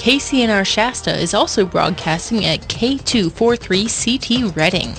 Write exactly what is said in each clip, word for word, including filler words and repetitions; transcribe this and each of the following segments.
K C N R Shasta is also broadcasting at K two forty-three C T Redding.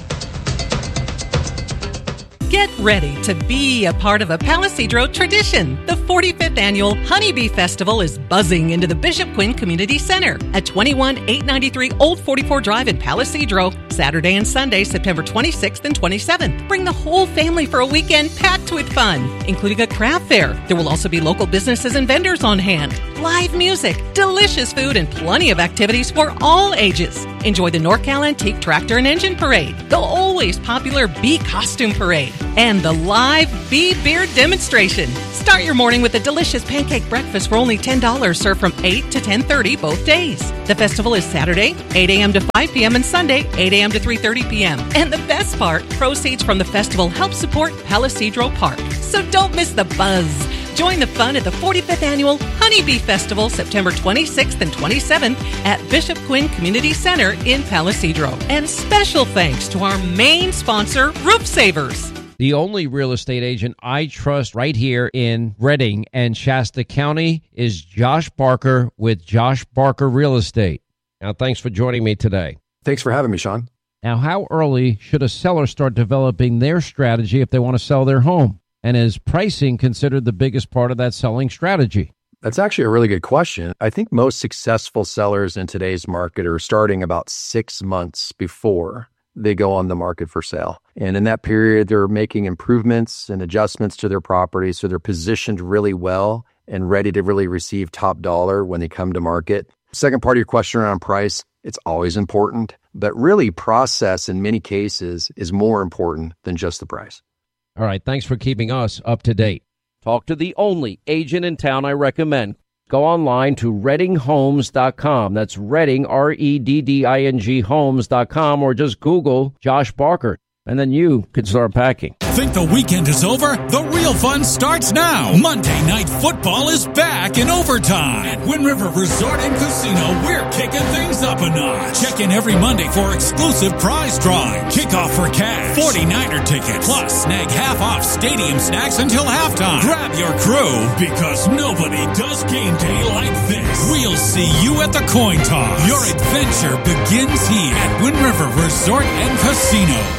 Get ready to be a part of a Palisadro tradition. The forty-fifth Annual Honeybee Festival is buzzing into the Bishop Quinn Community Center at twenty-one eight ninety-three Old forty-four Drive in Palisadro, Saturday and Sunday, September twenty-sixth and twenty-seventh. Bring the whole family for a weekend packed with fun, including a craft fair. There will also be local businesses and vendors on hand, live music, delicious food, and plenty of activities for all ages. Enjoy the NorCal Antique Tractor and Engine Parade, the always popular Bee Costume Parade, and the live Bee Beer Demonstration. Start your morning with a delicious pancake breakfast for only ten dollars, served from eight to ten thirty both days. The festival is Saturday, eight a.m. to five p.m. and Sunday, eight a.m. to three thirty p.m. And the best part, proceeds from the festival help support Palisadro Park. So don't miss the buzz. Join the fun at the forty-fifth Annual Honeybee Festival, September twenty-sixth and twenty-seventh at Bishop Quinn Community Center in Palisadro. And special thanks to our main sponsor, Roof Savers. The only real estate agent I trust right here in Redding and Shasta County is Josh Barker with Josh Barker Real Estate. Now, thanks for joining me today. Thanks for having me, Sean. Now, how early should a seller start developing their strategy if they want to sell their home? And is pricing considered the biggest part of that selling strategy? That's actually a really good question. I think most successful sellers in today's market are starting about six months before they go on the market for sale. And in that period, they're making improvements and adjustments to their property, so they're positioned really well and ready to really receive top dollar when they come to market. Second part of your question around price, it's always important, but really process in many cases is more important than just the price. All right, thanks for keeping us up to date. Talk to the only agent in town I recommend. Go online to redding homes dot com. That's Redding, R E D D I N G, homes dot com, or just Google Josh Barker, and then you can start packing. Think the weekend is over? The real fun starts now. Monday Night Football is back in overtime. At Wind River Resort and Casino, we're kicking things up a notch. Check in every Monday for exclusive prize drawing, kickoff for cash, forty-niner tickets, plus snag half-off stadium snacks until halftime. Grab your crew, because nobody does game day like this. We'll see you at the coin toss. Your adventure begins here at Wind River Resort and Casino.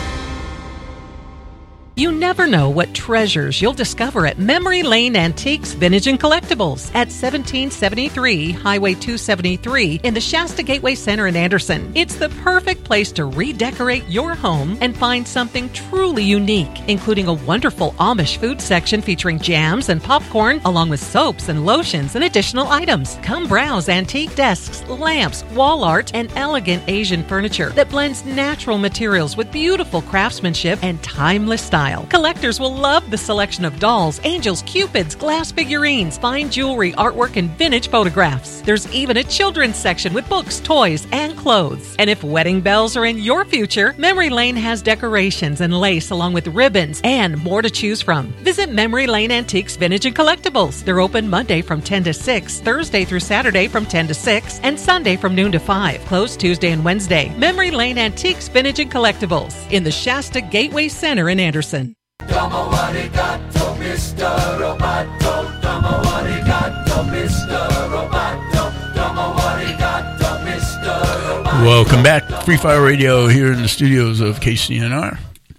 You never know what treasures you'll discover at Memory Lane Antiques, Vintage and Collectibles at seventeen seventy-three Highway two seventy-three in the Shasta Gateway Center in Anderson. It's the perfect place to redecorate your home and find something truly unique, including a wonderful Amish food section featuring jams and popcorn, along with soaps and lotions and additional items. Come browse antique desks, lamps, wall art, and elegant Asian furniture that blends natural materials with beautiful craftsmanship and timeless style. Collectors will love the selection of dolls, angels, cupids, glass figurines, fine jewelry, artwork, and vintage photographs. There's even a children's section with books, toys, and clothes. And if wedding bells are in your future, Memory Lane has decorations and lace along with ribbons and more to choose from. Visit Memory Lane Antiques, Vintage and Collectibles. They're open Monday from ten to six, Thursday through Saturday from ten to six, and Sunday from noon to five. Closed Tuesday and Wednesday. Memory Lane Antiques, Vintage and Collectibles in the Shasta Gateway Center in Anderson. Domo arigato, Mister Roboto. Domo arigato, Mister Roboto. Domo arigato, Mister Roboto. Welcome back to Free Fire Radio here in the studios of K C N R.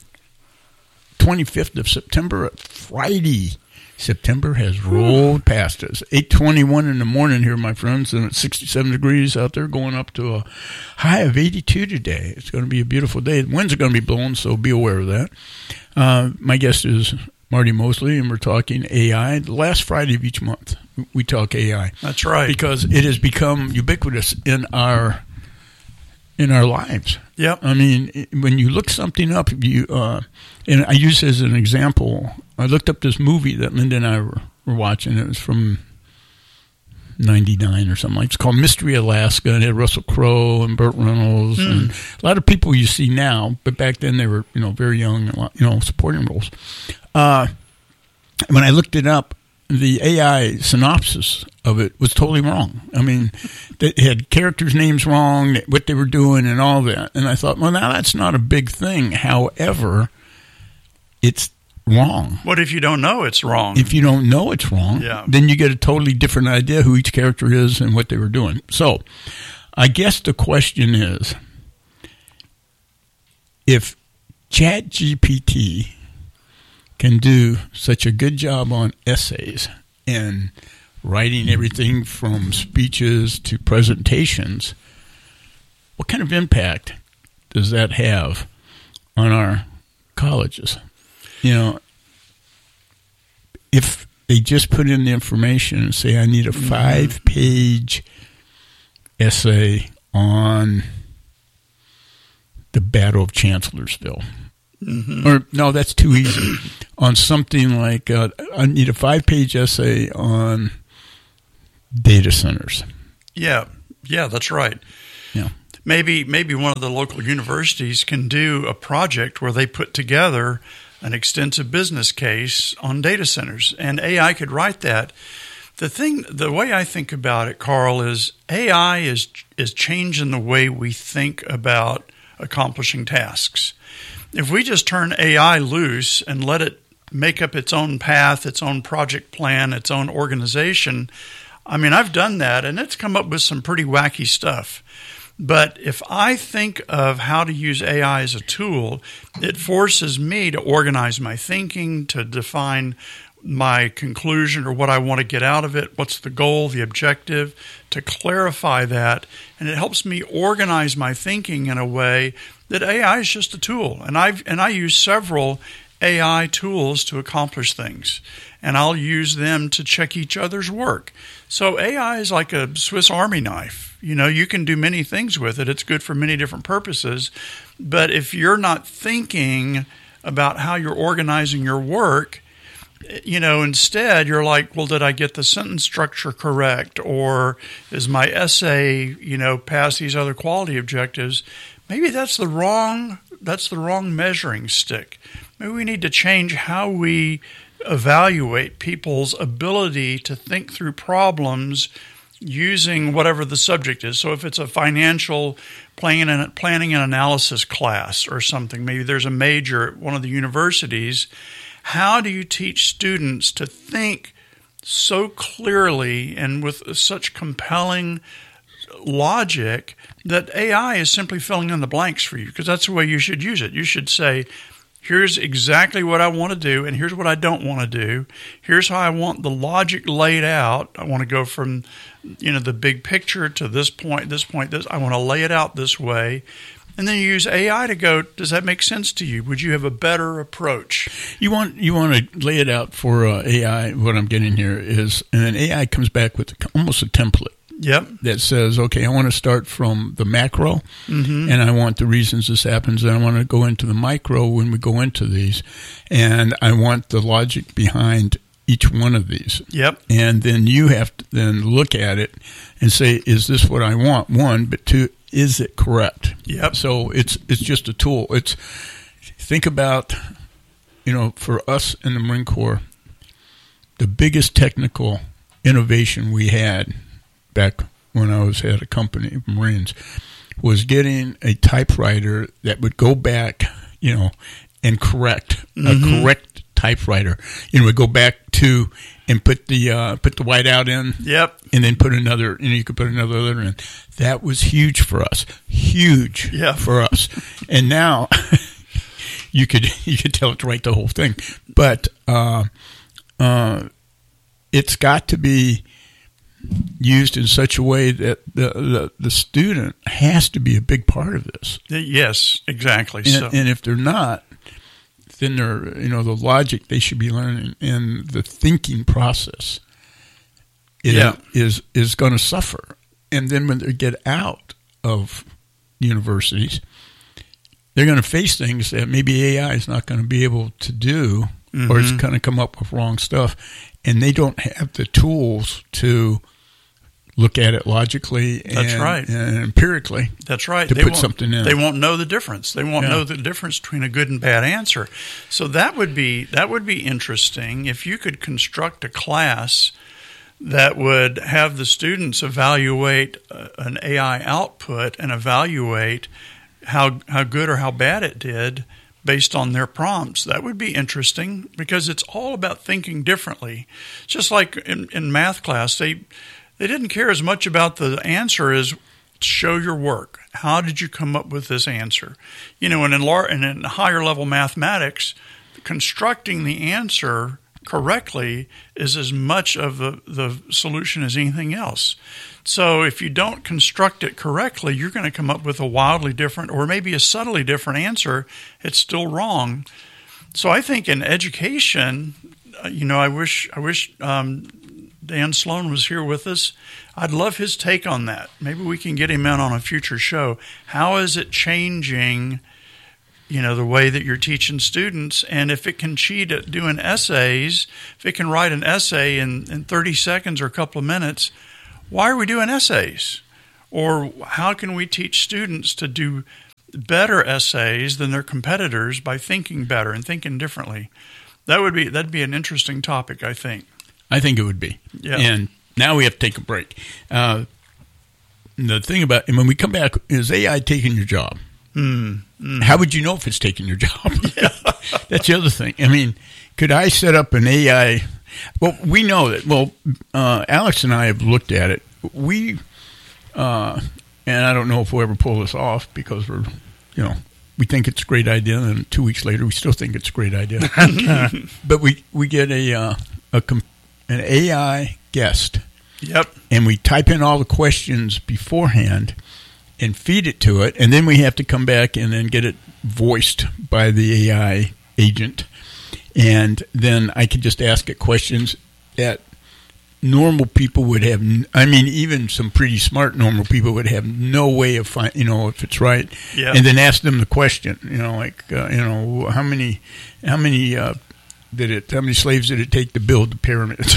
twenty-fifth of September, Friday. September has rolled past us. eight twenty-one in the morning here, my friends, and it's sixty-seven degrees out there, going up to a high of eighty-two today. It's going to be a beautiful day. The winds are going to be blowing, so be aware of that. Uh, my guest is Marty Mosley, and we're talking A I. The last Friday of each month, we talk A I. That's right. Because it has become ubiquitous in our in our lives. Yep. I mean, when you look something up, you uh, and I use as an example, I looked up this movie that Linda and I were, were watching. It was from ninety-nine or something like. It's called Mystery Alaska, and it had Russell Crowe and Burt Reynolds mm. and a lot of people you see now, but back then they were, you know, very young, you know, supporting roles. Uh, when I looked it up, the A I synopsis of it was totally wrong. I mean, it had characters' names wrong, what they were doing, and all that. And I thought, well, now that's not a big thing. However, it's wrong. What if you don't know it's wrong? If you don't know it's wrong, yeah. then you get a totally different idea who each character is and what they were doing. So I guess the question is, if ChatGPT can do such a good job on essays and writing everything from speeches to presentations, what kind of impact does that have on our colleges? You know, if they just put in the information and say, I need a five-page essay on the Battle of Chancellorsville. Mm-hmm. Or, no, that's too easy. On something like, uh, I need a five-page essay on data centers. Yeah, yeah, that's right. Yeah. Maybe maybe one of the local universities can do a project where they put together an extensive business case on data centers, and A I could write that. The thing, the way I think about it, Carl, is A I is is changing the way we think about accomplishing tasks. If we just turn A I loose and let it make up its own path, its own project plan, its own organization, I mean, I've done that, and it's come up with some pretty wacky stuff. But if I think of how to use A I as a tool, it forces me to organize my thinking, to define my conclusion or what I want to get out of it, what's the goal, the objective, to clarify that. And it helps me organize my thinking in a way that A I is just a tool. And I've and I use several A I tools to accomplish things, and I'll use them to check each other's work. So A I is like a Swiss Army knife. You know, you can do many things with it. It's good for many different purposes. But if you're not thinking about how you're organizing your work, you know, instead you're like, well, did I get the sentence structure correct? Or is my essay, you know, past these other quality objectives? Maybe that's the wrong, that's the wrong measuring stick. Maybe we need to change how we evaluate people's ability to think through problems using whatever the subject is. So if it's a financial planning and, planning and analysis class or something, maybe there's a major at one of the universities, how do you teach students to think so clearly and with such compelling logic that A I is simply filling in the blanks for you? Because that's the way you should use it. You should say, here's exactly what I want to do, and here's what I don't want to do. Here's how I want the logic laid out. I want to go from, you know, the big picture to this point, this point, this. I want to lay it out this way. And then you use A I to go, does that make sense to you? Would you have a better approach? You want you want to lay it out for uh, A I. What I'm getting here is, and then A I comes back with almost a template. Yep. That says, okay, I want to start from the macro, mm-hmm. and I want the reasons this happens, and I want to go into the micro when we go into these, and I want the logic behind each one of these. Yep. And then you have to then look at it and say, is this what I want? One, but two, is it correct? Yep. So it's it's just a tool. It's think about, you know, for us in the Marine Corps, the biggest technical innovation we had back when I was at a company, Marines, was getting a typewriter that would go back, you know, and correct mm-hmm. a correct typewriter. You know, would go back to and put the uh, put the whiteout in. Yep. And then put another, you know, you could put another letter in. That was huge for us. Huge yeah. for us. And now you could you could tell it to write the whole thing. But uh, uh, it's got to be used in such a way that the, the the student has to be a big part of this. Yes, exactly. And, so. and if they're not, then they're, you know, the logic they should be learning and the thinking process it yeah. is is going to suffer. And then when they get out of universities, they're going to face things that maybe A I is not going to be able to do, mm-hmm. or it's going to come up with wrong stuff, and they don't have the tools to look at it logically and, That's right. and empirically. That's right. To they put something in. They won't know the difference. They won't Yeah. know the difference between a good and bad answer. So that would be that would be interesting if you could construct a class that would have the students evaluate uh, an A I output and evaluate how how good or how bad it did based on their prompts. That would be interesting because it's all about thinking differently. Just like in, in math class, they they didn't care as much about the answer as show your work. How did you come up with this answer? You know, and in, lar- and in higher level mathematics, constructing the answer correctly is as much of the, the solution as anything else. So if you don't construct it correctly, you're going to come up with a wildly different or maybe a subtly different answer. It's still wrong. So I think in education, you know, I wish I wish um, Dan Sloan was here with us. I'd love his take on that. Maybe we can get him in on a future show. How is it changing, you know, the way that you're teaching students? And if it can cheat at doing essays, if it can write an essay in, in thirty seconds or a couple of minutes, why are we doing essays? Or how can we teach students to do better essays than their competitors by thinking better and thinking differently? That would be that'd be an interesting topic, I think. I think it would be. Yeah. And now we have to take a break. Uh, the thing about, and when we come back, is A I taking your job? Mm, mm. How would you know if it's taking your job? Yeah. That's the other thing. I mean, could I set up an A I? Well, we know that. Well, uh, Alex and I have looked at it. We, uh, and I don't know if we'll ever pull this off because we're, you know, we think it's a great idea, and two weeks later we still think it's a great idea. But we, we get a uh, a an A I guest. Yep. And we type in all the questions beforehand and feed it to it, and then we have to come back and then get it voiced by the A I agent. And then I could just ask it questions that normal people would have, I mean, even some pretty smart normal people would have no way of finding, you know, if it's right. Yeah. And then ask them the question, you know, like, uh, you know, how many, how many, uh, did it, how many slaves did it take to build the pyramids?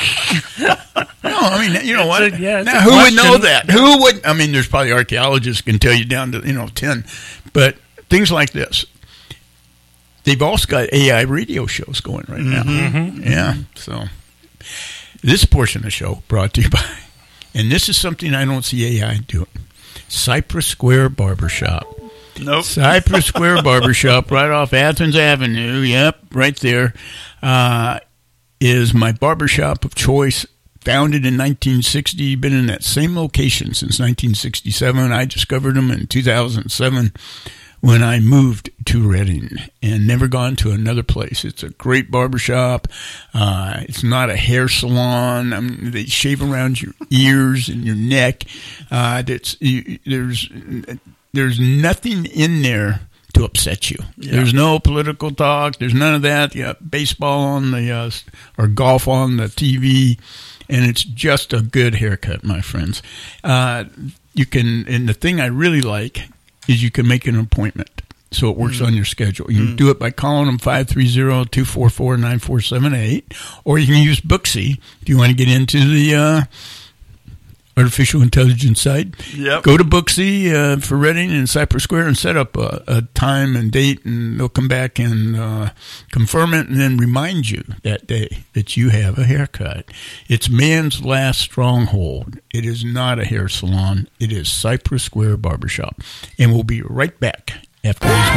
No, I mean, you know what? A, yeah, now, who question. would know that? Who would? I mean, there's probably archaeologists can tell you down to, you know, ten. But things like this. They've also got A I radio shows going right now. Mm-hmm. Yeah. So this portion of the show brought to you by, and this is something I don't see A I doing, Cypress Square Barbershop. Nope. Cypress Square Barbershop right off Athens Avenue. Yep, right there. Uh, is my barbershop of choice. Founded in nineteen sixty, been in that same location since nineteen sixty-seven. I discovered them in two thousand seven when I moved to Redding and never gone to another place. It's a great barbershop. Uh, it's not a hair salon. I mean, they shave around your ears and your neck. Uh, it's, you, there's there's nothing in there to upset you. Yeah. There's no political talk. There's none of that. You got baseball on the uh, or golf on the T V. And it's just a good haircut, my friends. Uh, you can, and the thing I really like is you can make an appointment, so it works mm. on your schedule. You mm. can do it by calling them five three zero, two four four, nine four seven eight, or you can use Booksy if you want to get into the uh, artificial intelligence side. Yep. Go to Booksy uh, for Redding and Cypress Square and set up a, a time and date, and they'll come back and uh, confirm it and then remind you that day that you have a haircut. It's man's last stronghold. It is not a hair salon. It is Cypress Square Barbershop. And we'll be right back after this.